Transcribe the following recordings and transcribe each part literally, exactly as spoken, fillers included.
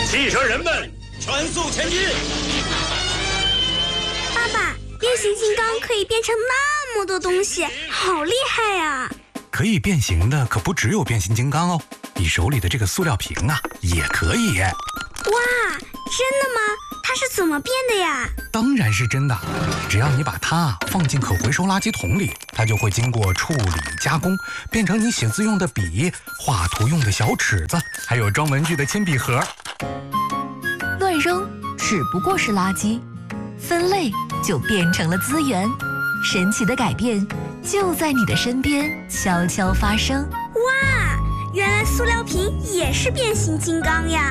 汽车人们，全速前进！ 爸爸，变形金刚可以变成那么多东西，好厉害呀！ 可以变形的可不只有变形金刚哦，你手里的这个塑料瓶啊，也可以。 哇，真的吗？它是怎么变的呀？ 当然是真的，只要你把它放进可回收垃圾桶里，它就会经过处理加工，变成你写字用的笔、画图用的小尺子，还有装文具的铅笔盒。 乱扔只不过是垃圾，分类就变成了资源。神奇的改变就在你的身边悄悄发生。 哇，原来塑料瓶也是变形金刚呀！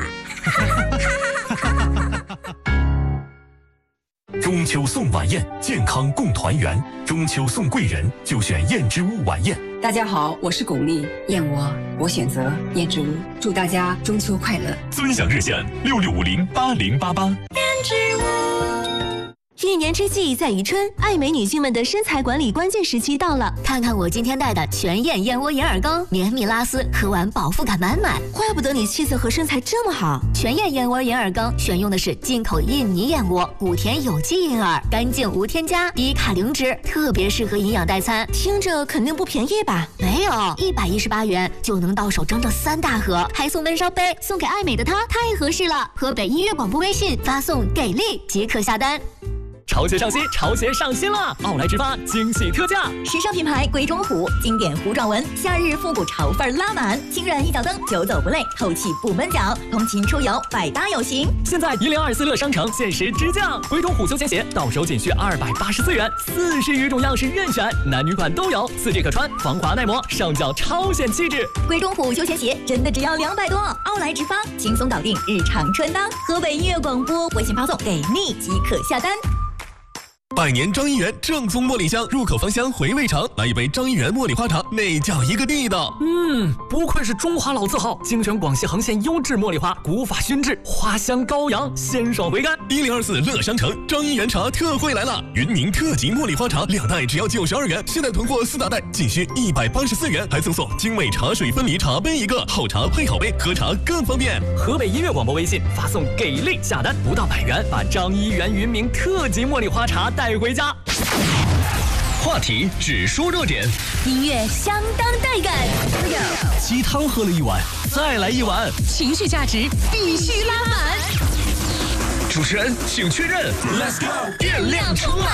中秋送晚宴，健康共团圆。中秋送贵人，就选燕之屋晚宴。 大家好，我是巩俐，燕窝我选择燕之屋。祝大家中秋快乐！ 尊享热线六六五零八零八八。燕之屋。 一年之计在于春，爱美女性们的身材管理关键时期到了。看看我今天带的全燕燕窝眼耳膏，绵密拉丝，喝完饱腹感满满。怪不得你气色和身材这么好。全燕燕窝眼耳膏选用的是进口印尼燕窝，古田有机银耳，干净无添加，低卡零脂，特别适合营养代餐。听着肯定不便宜吧？没有，一百一十八元就能到手整整三大盒，还送闷烧杯，送给爱美的她太合适了。河北音乐广播微信发送给力即可下单。 潮鞋上新，潮鞋上新了！奥莱直发惊喜特价， 时尚品牌鬼冢虎，经典糊状纹，夏日复古潮范拉满，轻软一脚蹬，久走不累，透气不闷脚，通勤出游百搭有型。 现在一零二四乐商城限时直降，鬼冢虎休闲鞋到手仅需二百八十四元，四十余种样式任选，男女款都有，四季可穿，防滑耐磨，上脚超显气质。 鬼冢虎休闲鞋真的只要两百多，奥莱直发轻松搞定日常穿搭。河北音乐广播微信发送给你即可下单。 百年张一元正宗茉莉香，入口芳香，回味长。来一杯张一元茉莉花茶，那叫一个地道。 嗯，不愧是中华老字号，精选广西恒县优质茉莉花，古法熏制，花香高扬，鲜爽回甘。 一零二四乐商城张一元茶特惠来了，云宁特级茉莉花茶两袋只要九十二元，现在囤货四大袋仅需一百八十四元，还赠送精美茶水分离茶杯一个，好茶配好杯，喝茶更方便。 河北音乐广播微信发送给力下单，不到百元，把张一元云明特级茉莉花茶带回家。 话题只说热点， 音乐相当带感。 鸡汤喝了一碗，再来一碗， 情绪价值必须拉满。 主持人请确认 ，Let's go， 电量充满。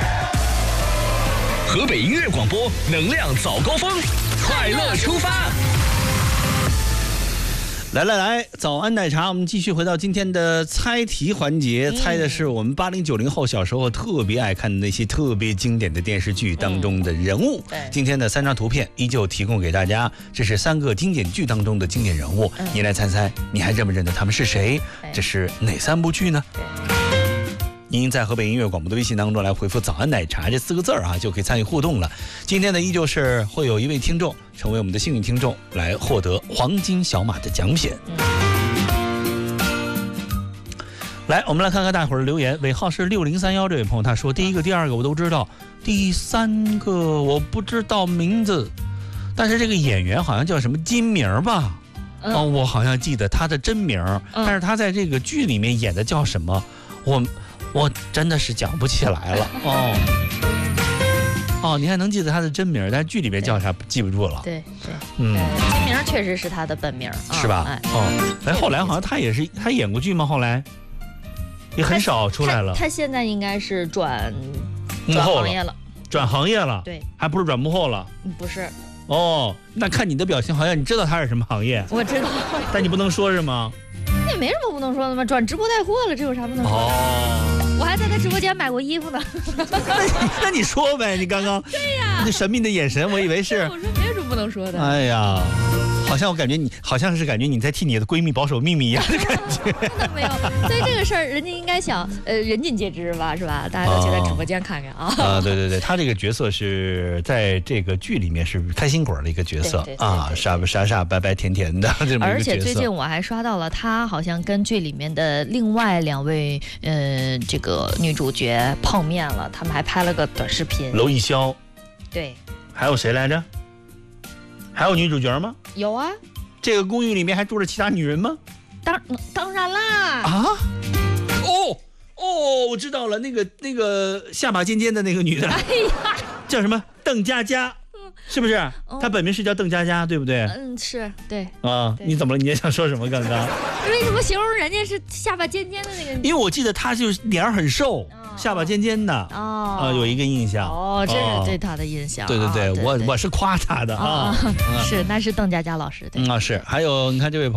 河北音乐广播，能量早高峰，快乐出发。 来来来，早安奶茶，我们继续回到今天的猜题环节，猜的是我们八零九零后小时候特别爱看的那些特别经典的电视剧当中的人物。嗯、今天的三张图片依旧提供给大家，这是三个经典剧当中的经典人物，嗯、你来猜猜，你还认不认得他们是谁？这是哪三部剧呢？您在河北音乐广播的微信当中来回复“早安奶茶”这四个字儿啊，就可以参与互动了。今天呢，依旧是会有一位听众成为我们的幸运听众，来获得黄金小马的奖品。嗯、来，我们来看看大伙儿的留言。尾号是六零三幺这位朋友，他说：“第一个、第二个我都知道，第三个我不知道名字，但是这个演员好像叫什么金明吧？嗯、哦，我好像记得他的真名，嗯、但是他在这个剧里面演的叫什么？我。”我真的是讲不起来了哦哦，你还能记得他的真名，但是剧里面叫啥记不住了。 对对， 嗯， 金名确实是他的本名， 是吧？哎、哦，哎，后来好像他也是，他演过剧吗？后来也很少出来了。 他, 他现在应该是转幕后行业了， 转行业了。 对， 还不是转幕后了？ 不是。 哦，那看你的表情，好像你知道他是什么行业。 我知道， 但你不能说是吗？ 那也没什么不能说的嘛，转直播带货了，这有啥不能说的？ 哦， 我还在他直播间买过衣服呢。 那, 那你说呗，你刚刚对呀， 那神秘的眼神，我以为是。 我说没有什么不能说的。 哎呀，好像我感觉你好像是感觉你在替你的闺蜜保守秘密一样的感觉。 那没有，所以这个事儿人家应该想，呃，人尽皆知吧，是吧？大家都去在直播间看看啊。 啊，对对对，他这个角色是在这个剧里面是开心果的一个角色啊，傻傻傻白白甜甜的这么一个角色。 而且最近我还刷到了他好像跟剧里面的另外两位呃这个女主角碰面了，他们还拍了个短视频。 娄艺潇， 对， 还有谁来着？还有女主角吗？ 有啊。 这个公寓里面还住着其他女人吗？ 当当然啦。 啊？哦哦，我知道了，那个那个下巴尖尖的那个女的， 哎呀， 叫什么？邓家佳，是不是？ 哦、 她本名是叫邓家佳，对不对？ 嗯，是对。 啊，你怎么了？你也想说什么？刚刚？ 为什么形容人家是下巴尖尖的那个？ 因为我记得她就是脸儿很瘦。哦下巴尖尖的哦、呃，有一个印象哦，这是对他的印象。 对对对， 啊、对对我我是夸他的啊， 是那是邓家佳老师对。 嗯啊是，还有你看这位朋友。